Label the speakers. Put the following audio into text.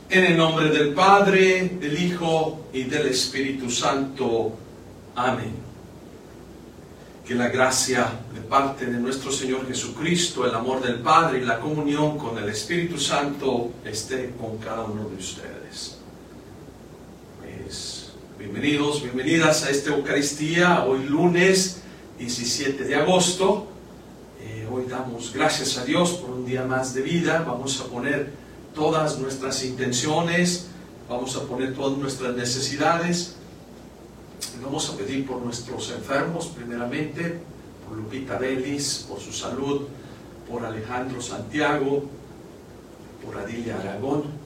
Speaker 1: En el nombre del Padre, del Hijo y del Espíritu Santo. Amén. Que la gracia de parte de nuestro Señor Jesucristo, el amor del Padre y la comunión con el Espíritu Santo esté con cada uno de ustedes. Pues, bienvenidos, bienvenidas a esta Eucaristía, hoy lunes 17 de agosto. Hoy damos gracias a Dios por un día más de vida. Vamos a poner todas nuestras intenciones, vamos a poner todas nuestras necesidades. Vamos a pedir por nuestros enfermos, primeramente, por Lupita Vélez, por su salud, por Alejandro Santiago, por Adilia Aragón,